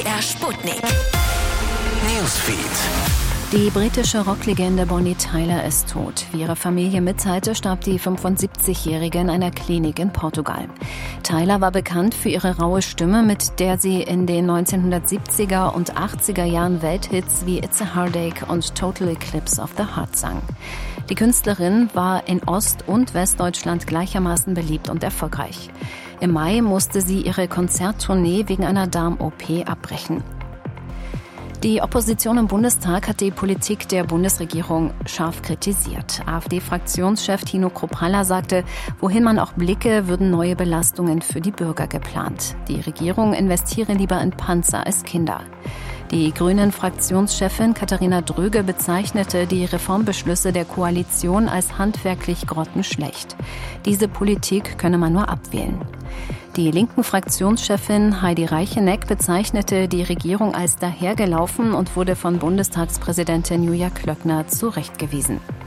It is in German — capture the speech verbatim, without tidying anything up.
Der Sputnik. Newsfeed. Die britische Rocklegende Bonnie Tyler ist tot. Wie ihre Familie mitteilte, starb die fünfundsiebzigjährige in einer Klinik in Portugal. Tyler war bekannt für ihre raue Stimme, mit der sie in den neunzehnhundertsiebziger und achtziger Jahren Welthits wie It's a Heartache und Total Eclipse of the Heart sang. Die Künstlerin war in Ost- und Westdeutschland gleichermaßen beliebt und erfolgreich. Im Mai musste sie ihre Konzerttournee wegen einer Darm-O P abbrechen. Die Opposition im Bundestag hat die Politik der Bundesregierung scharf kritisiert. AfD-Fraktionschef Tino Kruppalla sagte, wohin man auch blicke, würden neue Belastungen für die Bürger geplant. Die Regierung investiere lieber in Panzer als Kinder. Die Grünen-Fraktionschefin Katharina Dröge bezeichnete die Reformbeschlüsse der Koalition als handwerklich grottenschlecht. Diese Politik könne man nur abwählen. Die linken Fraktionschefin Heidi Reicheneck bezeichnete die Regierung als dahergelaufen und wurde von Bundestagspräsidentin Julia Klöckner zurechtgewiesen.